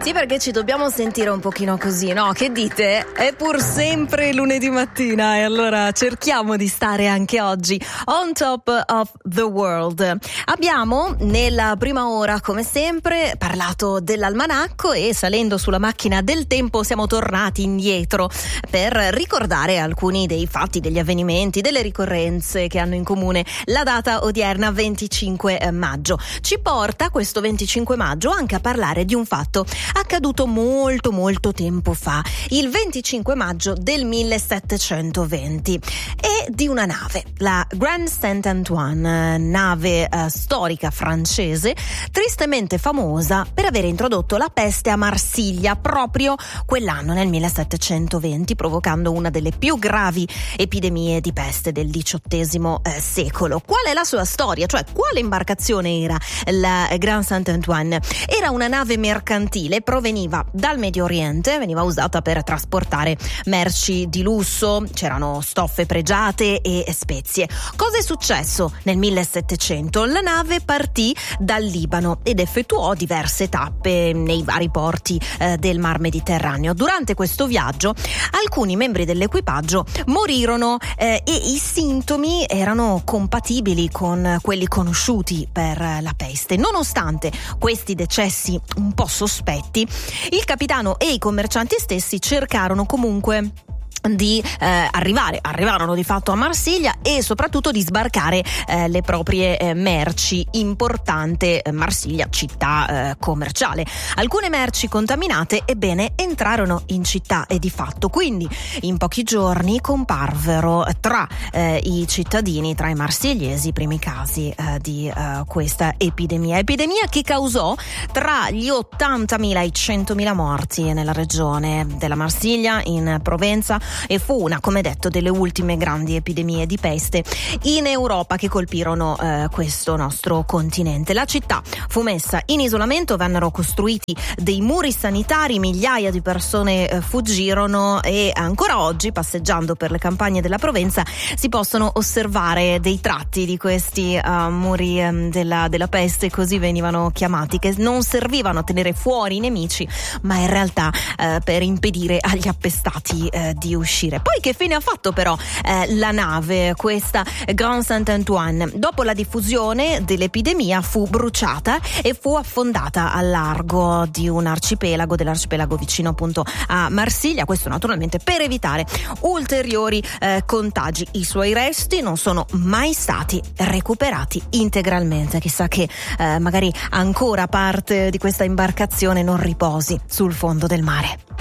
Sì, perché ci dobbiamo sentire un pochino così, no? Che dite? È pur sempre lunedì mattina e allora cerchiamo di stare anche oggi on top of the world. Abbiamo nella prima ora, come sempre, parlato dell'almanacco e salendo sulla macchina del tempo siamo tornati indietro per ricordare alcuni dei fatti, degli avvenimenti, delle ricorrenze che hanno in comune la data odierna 25 maggio. Ci porta questo 25 maggio anche a parlare di un fatto accaduto molto tempo fa, il 25 maggio del 1720, e di una nave, la Grand Saint-Antoine, nave storica francese, tristemente famosa per aver introdotto la peste a Marsiglia proprio quell'anno, nel 1720, provocando una delle più gravi epidemie di peste del XVIII secolo. Qual è la sua storia? Cioè, quale imbarcazione era la Grand Saint-Antoine? Era una nave mercantile, proveniva dal Medio Oriente, veniva usata per trasportare merci di lusso, c'erano stoffe pregiate e spezie. Cosa è successo nel 1700? La nave partì dal Libano ed effettuò diverse tappe nei vari porti del Mar Mediterraneo. Durante questo viaggio alcuni membri dell'equipaggio morirono e i sintomi erano compatibili con quelli conosciuti per la peste. Nonostante questi decessi un po' sospetti, il capitano e i commercianti stessi cercarono comunque di arrivarono di fatto a Marsiglia e soprattutto di sbarcare le proprie merci. Importante Marsiglia, città commerciale. Alcune merci contaminate, ebbene, entrarono in città e di fatto quindi in pochi giorni comparvero tra i cittadini, tra i marsigliesi, i primi casi di questa epidemia che causò tra gli 80.000 e i 100.000 morti nella regione della Marsiglia, in Provenza, e fu una, come detto, delle ultime grandi epidemie di peste in Europa che colpirono questo nostro continente. La città fu messa in isolamento, vennero costruiti dei muri sanitari, migliaia di persone fuggirono e ancora oggi, passeggiando per le campagne della Provenza, si possono osservare dei tratti di questi muri della peste, così venivano chiamati, che non servivano a tenere fuori i nemici, ma in realtà per impedire agli appestati di uscire. Poi che fine ha fatto però la nave, questa Grand Saint-Antoine? Dopo la diffusione dell'epidemia fu bruciata e fu affondata al largo di un arcipelago, dell'arcipelago vicino appunto a Marsiglia, questo naturalmente per evitare ulteriori contagi. I suoi resti non sono mai stati recuperati integralmente. Chissà che magari ancora parte di questa imbarcazione non riposi sul fondo del mare.